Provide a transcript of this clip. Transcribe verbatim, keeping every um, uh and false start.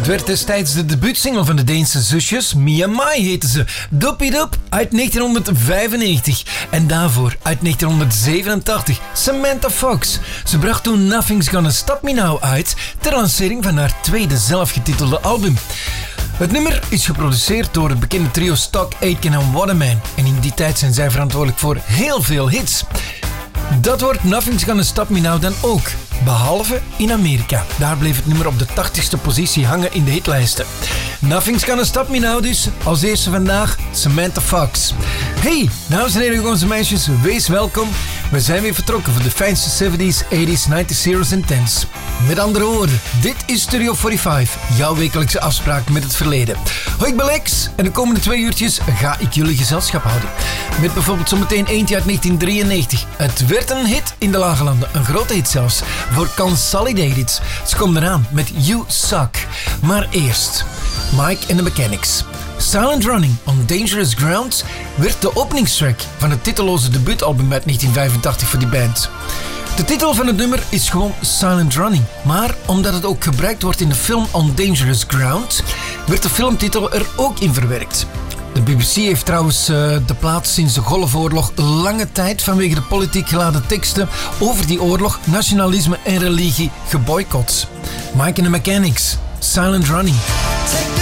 werd destijds de debuutsingle van de Deense zusjes. Me and My heette ze. Doppie-dop uit negentienhonderdvijfennegentig. En daarvoor uit negentienhonderdzevenentachtig Samantha Fox. Ze bracht toen Nothing's Gonna Stop Me Now uit ter lancering van haar tweede zelfgetitelde album. Het nummer is geproduceerd door het bekende trio Stock Aitken en Waterman. En in die tijd zijn zij verantwoordelijk voor heel veel hits. Dat wordt Nothing's Gonna Stop Me Now dan ook. Behalve in Amerika. Daar bleef het nummer op de tachtigste positie hangen in de hitlijsten. Nothing's Gonna Stop Me Now dus. Als eerste vandaag Samantha Fox. Hey, dames en heren, jongens en meisjes, wees welkom. We zijn weer vertrokken voor de fijnste zeventies, tachtigs, nineties, zeros en tens. Met andere woorden, dit is Studio vijfenveertig, jouw wekelijkse afspraak met het verleden. Hoi, ik ben Lex en de komende twee uurtjes ga ik jullie gezelschap houden. Met bijvoorbeeld zometeen eentje uit negentien drieënnegentig. Het werd een hit in de Lage Landen, een grote hit zelfs, voor Consolidated. Ze komen eraan met You Suck. Maar eerst, Mike and the Mechanics. Silent Running on Dangerous Ground werd de openingstrack van het titelloze debuutalbum uit negentien vijfentachtig voor die band. De titel van het nummer is gewoon Silent Running, maar omdat het ook gebruikt wordt in de film On Dangerous Ground, werd de filmtitel er ook in verwerkt. De B B C heeft trouwens uh, de plaat sinds de Golfoorlog lange tijd vanwege de politiek geladen teksten over die oorlog, nationalisme en religie geboycott. Mike and the Mechanics, Silent Running.